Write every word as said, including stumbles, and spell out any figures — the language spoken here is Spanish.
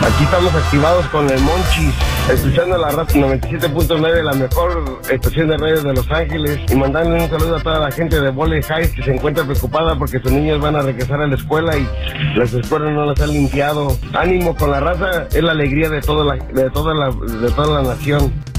Aquí estamos activados con el Monchis, escuchando la radio noventa y siete punto nueve, la mejor estación de radio de Los Ángeles, y mandándole un saludo a toda la gente de Valley Heights que se encuentra preocupada porque sus niños van a regresar a la escuela y las escuelas no las han limpiado. Ánimo con la raza, es la alegría de toda la, de toda la, de toda la nación.